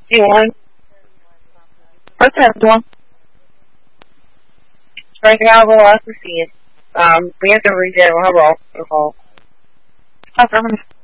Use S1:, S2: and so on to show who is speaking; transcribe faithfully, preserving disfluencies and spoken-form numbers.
S1: Hey, Warren. What's up, Dawn? Striking out a little us to see it. Um, we have to reschedule her roll. Her call. Stop,